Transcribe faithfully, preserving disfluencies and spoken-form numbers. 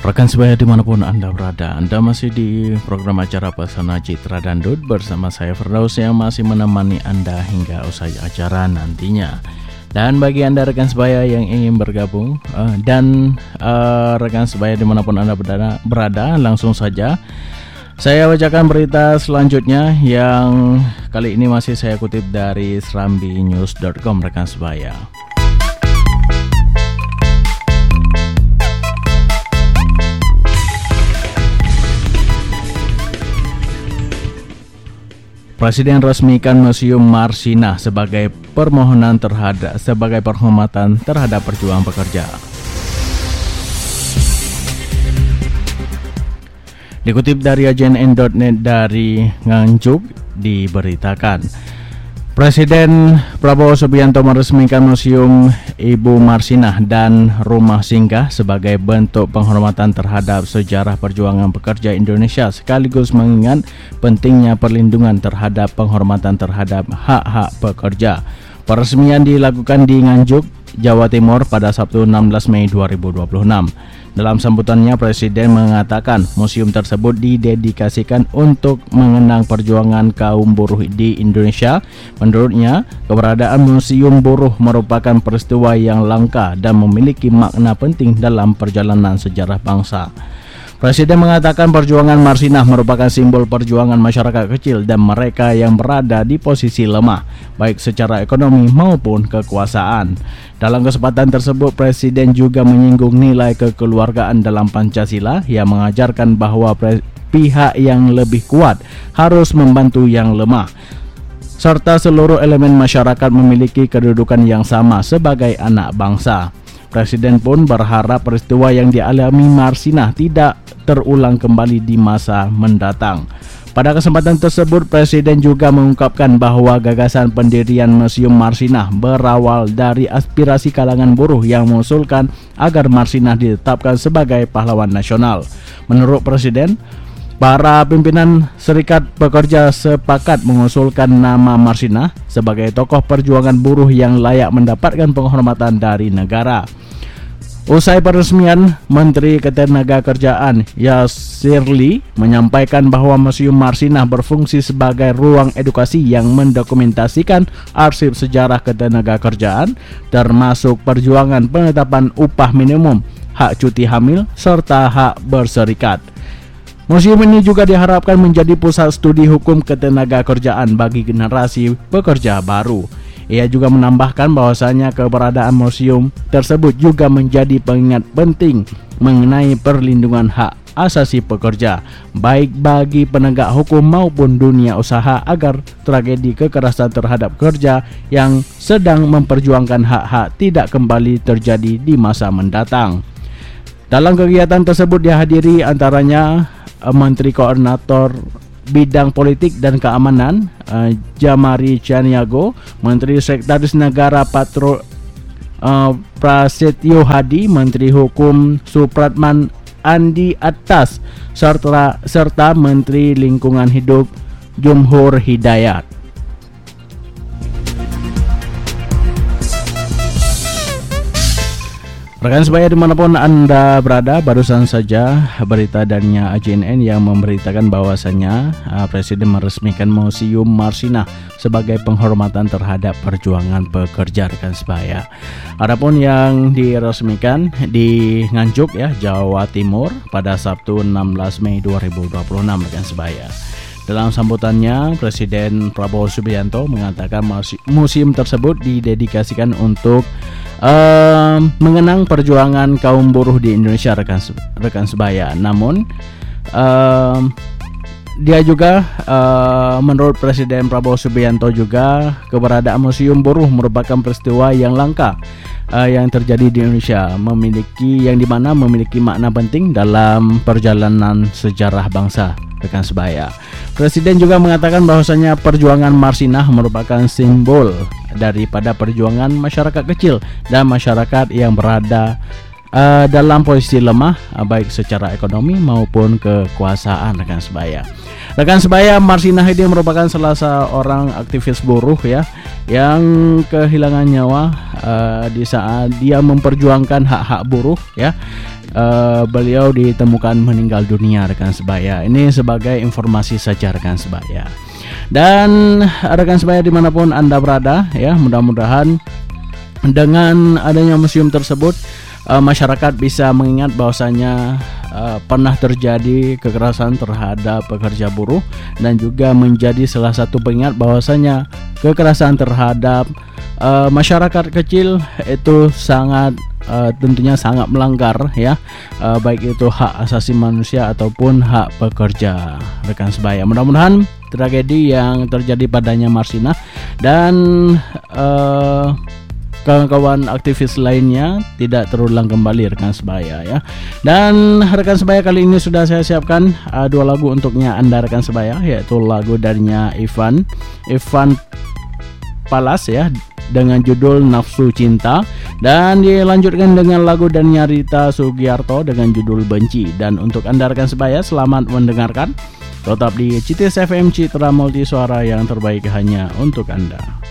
Rekan sebaya dimanapun Anda berada, Anda masih di program acara Pesona Citra Dangdut bersama saya Firdaus yang masih menemani Anda hingga usai acara nantinya. Dan bagi Anda rekan sebaya yang ingin bergabung uh, dan uh, rekan sebaya dimanapun Anda berada, berada, langsung saja saya bacakan berita selanjutnya yang kali ini masih saya kutip dari serambi news dot com rekan sebaya. Presiden resmikan Museum Marsinah sebagai permohonan terhadap sebagai penghormatan terhadap perjuangan pekerja. Dikutip dari A J N N dot net dari Nganjuk diberitakan, Presiden Prabowo Subianto meresmikan Museum Ibu Marsinah dan Rumah Singgah sebagai bentuk penghormatan terhadap sejarah perjuangan pekerja Indonesia sekaligus mengingat pentingnya perlindungan terhadap penghormatan terhadap hak-hak pekerja. Peresmian dilakukan di Nganjuk, Jawa Timur pada Sabtu enam belas Mei dua ribu dua puluh enam. Dalam sambutannya, Presiden mengatakan museum tersebut didedikasikan untuk mengenang perjuangan kaum buruh di Indonesia. Menurutnya, keberadaan museum buruh merupakan peristiwa yang langka dan memiliki makna penting dalam perjalanan sejarah bangsa. Presiden mengatakan perjuangan Marsinah merupakan simbol perjuangan masyarakat kecil dan mereka yang berada di posisi lemah, baik secara ekonomi maupun kekuasaan. Dalam kesempatan tersebut, Presiden juga menyinggung nilai kekeluargaan dalam Pancasila yang mengajarkan bahwa pihak yang lebih kuat harus membantu yang lemah, serta seluruh elemen masyarakat memiliki kedudukan yang sama sebagai anak bangsa. Presiden pun berharap peristiwa yang dialami Marsinah tidak terulang kembali di masa mendatang. Pada kesempatan tersebut, Presiden juga mengungkapkan bahwa gagasan pendirian Museum Marsinah berawal dari aspirasi kalangan buruh yang mengusulkan agar Marsinah ditetapkan sebagai pahlawan nasional. Menurut Presiden, para pimpinan serikat pekerja sepakat mengusulkan nama Marsinah sebagai tokoh perjuangan buruh yang layak mendapatkan penghormatan dari negara. Usai peresmian, Menteri Ketenagakerjaan Yasirli menyampaikan bahwa Museum Marsinah berfungsi sebagai ruang edukasi yang mendokumentasikan arsip sejarah ketenagakerjaan, termasuk perjuangan penetapan upah minimum, hak cuti hamil, serta hak berserikat. Museum ini juga diharapkan menjadi pusat studi hukum ketenagakerjaan bagi generasi pekerja baru. Ia juga menambahkan bahwasanya keberadaan museum tersebut juga menjadi pengingat penting mengenai perlindungan hak asasi pekerja, baik bagi penegak hukum maupun dunia usaha agar tragedi kekerasan terhadap pekerja yang sedang memperjuangkan hak-hak tidak kembali terjadi di masa mendatang. Dalam kegiatan tersebut dihadiri antaranya Menteri Koordinator Bidang Politik dan Keamanan uh, Jamari Chaniago, Menteri Sekretaris Negara Patro uh, Prasetyo Hadi, Menteri Hukum Supratman Andi Atas, serta, serta Menteri Lingkungan Hidup Jumhur Hidayat. Rekan sebaya dimanapun Anda berada, barusan saja berita darinya A J N N yang memberitakan bahwasannya uh, Presiden meresmikan Museum Marsinah sebagai penghormatan terhadap perjuangan pekerja rekan sebaya. Adapun yang diresmikan di Nganjuk ya, Jawa Timur pada Sabtu enam belas Mei dua ribu dua puluh enam rekan sebaya. Dalam sambutannya, Presiden Prabowo Subianto mengatakan museum tersebut didedikasikan untuk uh, mengenang perjuangan kaum buruh di Indonesia rekan, rekan sebaya. Namun, uh, dia juga uh, menurut Presiden Prabowo Subianto juga keberadaan museum buruh merupakan peristiwa yang langka uh, yang terjadi di Indonesia, memiliki yang dimana memiliki makna penting dalam perjalanan sejarah bangsa rekan sebaya. Presiden juga mengatakan bahwasanya perjuangan Marsinah merupakan simbol daripada perjuangan masyarakat kecil dan masyarakat yang berada uh, dalam posisi lemah, uh, baik secara ekonomi maupun kekuasaan rekan sebaya. Rekan sebaya, Marsinah ini merupakan salah seorang aktivis buruh ya yang kehilangan nyawa uh, di saat dia memperjuangkan hak-hak buruh ya. uh, beliau ditemukan meninggal dunia rekan sebaya. Ini sebagai informasi saja rekan sebaya. Dan rekan sebaya dimanapun Anda berada ya, mudah-mudahan dengan adanya museum tersebut uh, masyarakat bisa mengingat bahwasanya uh, pernah terjadi kekerasan terhadap pekerja buruh, dan juga menjadi salah satu pengingat bahwasanya kekerasan terhadap uh, masyarakat kecil itu sangat uh, tentunya sangat melanggar ya, uh, baik itu hak asasi manusia ataupun hak pekerja rekan sebaya. Mudah-mudahan tragedi yang terjadi padanya Marsinah dan uh, kawan-kawan aktivis lainnya tidak terulang kembali rekan sebaya ya. Dan rekan sebaya, kali ini sudah saya siapkan uh, dua lagu untuknya Anda rekan sebaya, yaitu lagu darinya Ivan Ivan Palas ya dengan judul Nafsu Cinta, dan dilanjutkan dengan lagu darinya Rita Sugiarto dengan judul Benci. Dan untuk Anda rekan sebaya, selamat mendengarkan. Tetap di C T S F M Citra Multi Suara yang terbaik hanya untuk Anda.